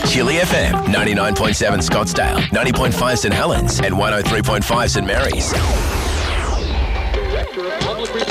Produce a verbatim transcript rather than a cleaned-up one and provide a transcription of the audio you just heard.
Chili F M, ninety-nine point seven Scottsdale, ninety point five St Helens, and one oh three point five St Mary's. Director of Public